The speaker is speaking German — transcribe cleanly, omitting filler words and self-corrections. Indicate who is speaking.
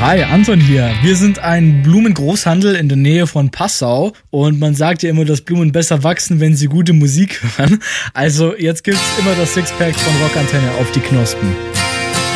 Speaker 1: Hi, Anton hier. Wir sind ein Blumengroßhandel in der Nähe von Passau und man sagt ja immer, dass Blumen besser wachsen, wenn sie gute Musik hören. Also jetzt gibt's immer das Sixpack von Rockantenne auf die Knospen.